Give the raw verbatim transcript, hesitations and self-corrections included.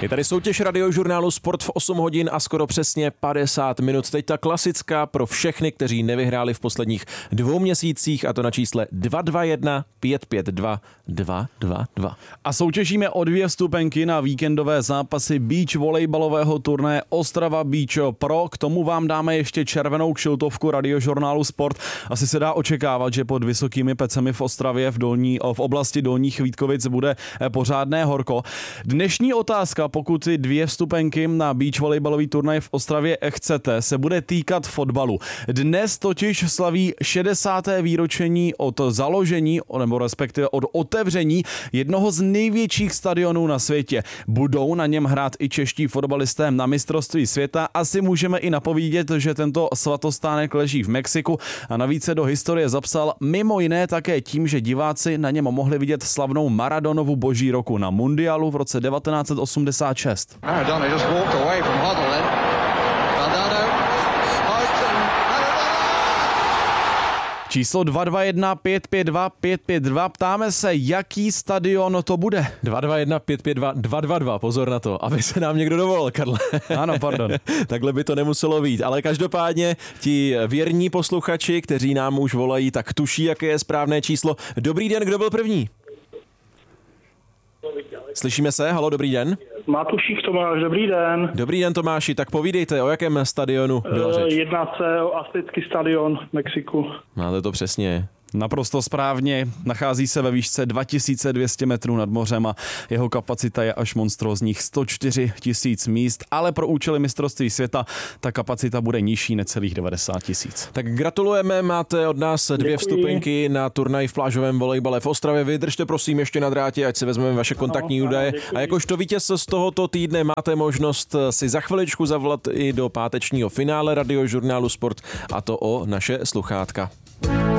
Je tady soutěž radiožurnálu Sport v osm hodin a skoro přesně padesát minut. Teď ta klasická pro všechny, kteří nevyhráli v posledních dvou měsících, a to na čísle dva dva jedna pět pět dva dva dva dva. A soutěžíme o dvě vstupenky na víkendové zápasy beach volejbalového turnaje Ostrava Beach Pro. K tomu vám dáme ještě červenou kšiltovku radiožurnálu Sport. Asi se dá očekávat, že pod vysokými pecemi v Ostravě v, dolní, v oblasti Dolních Vítkovic bude pořádné horko. Dnešní otázka, pokud ty dvě vstupenky na beach volejbalový turnaj v Ostravě chcete, se bude týkat fotbalu. Dnes totiž slaví šedesáté výročení od založení, nebo respektive od otevření jednoho z největších stadionů na světě. Budou na něm hrát i čeští fotbalisté na mistrovství světa. Asi můžeme i napovědět, že tento svatostánek leží v Mexiku a navíc se do historie zapsal mimo jiné také tím, že diváci na něm mohli vidět slavnou Maradonovu boží roku na mundialu v roce devatenáct set osmdesát šest. Maradona just walked away from Hoddle then. Maradona spokes and Maradona! Číslo dva dva jedna pět pět dva pět pět dva. Ptáme se, jaký stadion to bude. dva dva jedna pět pět dva dva dva dva. Pozor na to, aby se nám někdo dovolil, Karle. Ano, pardon. Takhle by to nemuselo být, ale každopádně ti věrní posluchači, kteří nám už volají, tak tuší, jaké je správné číslo. Dobrý den, kdo byl první? Slyšíme se? Halo, dobrý den. Matušík Tomáš, dobrý den. Dobrý den, Tomáši, tak povídejte, o jakém stadionu byla řeč? Jedná se o Aztecký stadion v Mexiku. Máte to přesně. Naprosto správně, nachází se ve výšce dva tisíce dvě stě metrů nad mořem a jeho kapacita je až monstrózních sto čtyři tisíc míst, ale pro účely mistrovství světa ta kapacita bude nižší, necelých devadesát tisíc. Tak gratulujeme, máte od nás dvě Děkuji. vstupenky na turnaj v plážovém volejbale v Ostravě. Vydržte prosím ještě na drátě, ať si vezmeme vaše kontaktní Ano, údaje. děkuji. A jakožto vítěz z tohoto týdne máte možnost si za chviličku zavolat i do pátečního finále radiožurnálu Sport, a to o naše sluchátka.